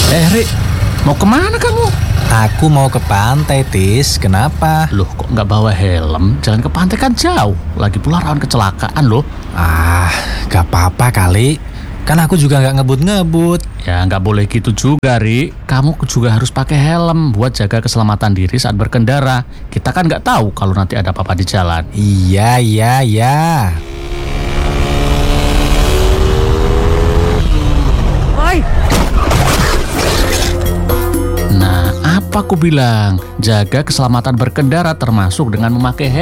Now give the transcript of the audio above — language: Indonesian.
Rik, mau kemana kamu? Aku mau ke pantai, Tis. Kenapa? Loh, kok nggak bawa helm? Jalan ke pantai kan jauh. Lagi pula rawan kecelakaan loh. Gak apa-apa kali. Kan aku juga gak ngebut-ngebut. Ya nggak boleh gitu juga, Rik. Kamu juga harus pakai helm buat jaga keselamatan diri saat berkendara. Kita kan nggak tahu kalau nanti ada apa-apa di jalan. Iya. Nah, apa aku bilang? Jaga keselamatan berkendara termasuk dengan memakai helm.